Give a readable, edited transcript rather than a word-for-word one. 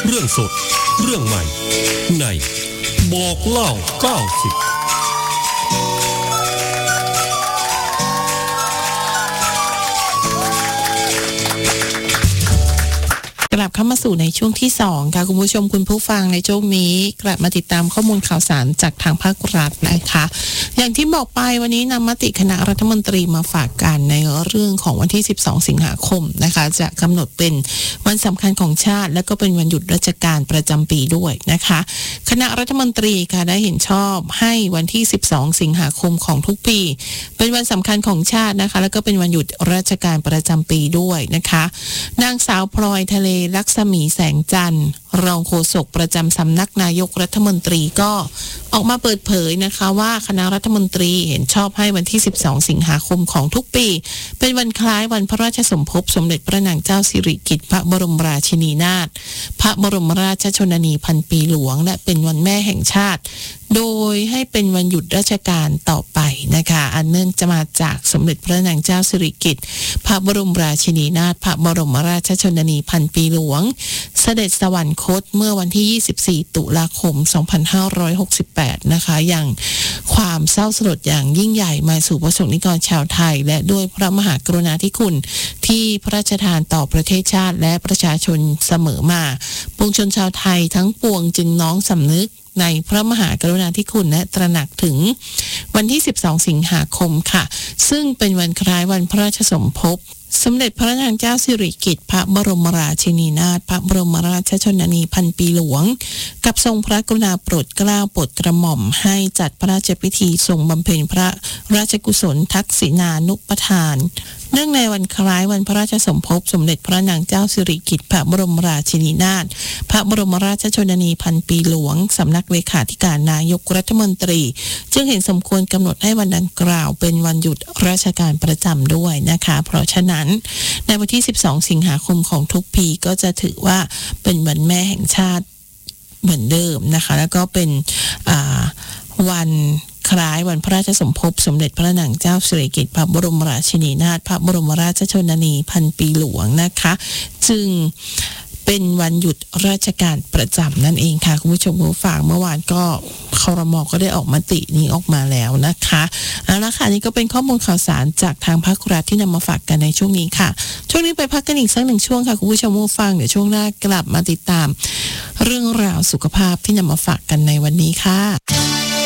เรื่องสดเรื่องใหม่ในบอกเล่า90 กลับเข้ามาสู่ในช่วงที่2ค่ะคุณผู้ชมคุณผู้ฟังในช่วงนี้กลับมาติดตามข้อมูลข่าวสารจากทางภาครัฐนะคะอย่างที่บอกไปวันนี้นำมติคณะรัฐมนตรีมาฝากกันในเรื่องของวันที่12สิงหาคมนะคะจะกำหนดเป็นวันสำคัญของชาติและก็เป็นวันหยุดราชการประจำปีด้วยนะคะคณะรัฐมนตรีค่ะได้เห็นชอบให้วันที่12สิงหาคมของทุกปีเป็นวันสำคัญของชาตินะคะแล้วก็เป็นวันหยุดราชการประจำปีด้วยนะคะนางสาวพลอยทะเลลักษมีแสงจันทร์รองโฆษกประจำสำนักนายกรัฐมนตรีก็ออกมาเปิดเผยนะคะว่าคณะรัฐมนตรีเห็นชอบให้วันที่12สิงหาคมของทุกปีเป็นวันคล้ายวันพระราชสมภพสมเด็จพระนางเจ้าสิริกิติ์พระบรมราชินีนาถพระบรมราชชนนีพันปีหลวงและเป็นวันแม่แห่งชาติโดยให้เป็นวันหยุดราชการต่อไปนะคะอันเนื่องจะมาจากสมเด็จพระนางเจ้าสิริกิติ์พระบรมราชินีนาถพระบรมราชชนนีพันปีหลวงเสด็จสวรรคตเมื่อวันที่24ตุลาคม2568นะคะอย่างความเศร้าสลดอย่างยิ่งใหญ่มาสู่ประสบนิกรชาวไทยและด้วยพระมหากรุณาธิคุณที่พระราชทานต่อประเทศชาติและประชาชนเสมอมาปวงชนชาวไทยทั้งปวงจึงน้อมสำนึกในพระมหากรุณาธิคุณและตระหนักถึงวันที่12สิงหาคมค่ะซึ่งเป็นวันคล้ายวันพระราชสมภพสมเด็จพระนางเจ้าสิริกิติ์พระบรมราชินีนาถพระบรมราชชนนีพันปีหลวงกับทรงพระกรุณาโปรดเกล้าโปรดกระหม่อมให้จัดพระราชพิธีทรงบำเพ็ญพระราชกุศลทักษิณานุปทานเนื่องในวันคล้ายวันพระราชสมภพสมเด็จพระนางเจ้าสิริกิติ์พระบรมราชินีนาถพระบรมราชชนนีพันปีหลวงสำนักเลขาธิการนายกรัฐมนตรีจึงเห็นสมควรกำหนดให้วันดังกล่าวเป็นวันหยุดราชการประจำด้วยนะคะเพราะฉะนั้นในวันที่12สิงหาคมของทุกปีก็จะถือว่าเป็นวันแม่แห่งชาติเหมือนเดิมนะคะแล้วก็เป็นวันคล้ายวันพระราชสมภพสมเด็จพระนางเจ้าสิริกิติ์พระบรมราชินีนาถพระบรมราชชนนีพันปีหลวงนะคะจึงเป็นวันหยุดราชการประจำนั่นเองค่ะคุณผู้ชมผู้ฟังเมื่อวานก็ครม.ก็ได้ออกมตินี้ออกมาแล้วนะคะเอาละค่ะนี่ก็เป็นข้อมูลข่าวสารจากทางภาครัฐที่นำมาฝากกันในช่วงนี้ค่ะช่วงนี้ไปพักกันอีกสักหนึ่งช่วงค่ะคุณผู้ชมผู้ฟังเดี๋ยวช่วงหน้ากลับมาติดตามเรื่องราวสุขภาพที่นำมาฝากกันในวันนี้ค่ะ